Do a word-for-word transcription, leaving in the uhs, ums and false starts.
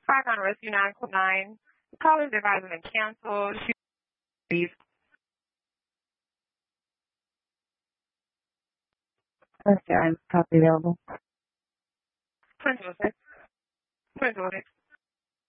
Five on rescue nine nine. The call is advised and canceled. Please. Okay, I'm copy available. Twin Twin